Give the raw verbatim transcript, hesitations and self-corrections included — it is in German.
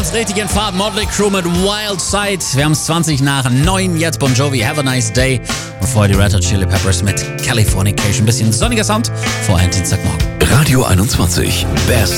uns richtig in Fahrt. Motley Crue mit Wild Side. Wir haben es zwanzig nach neun. Jetzt Bon Jovi, Have a Nice Day. Und vorher die Red Hot Chili Peppers mit Californication. Bisschen sonniger Sound vor einem Dienstagmorgen. Radio einundzwanzig. Best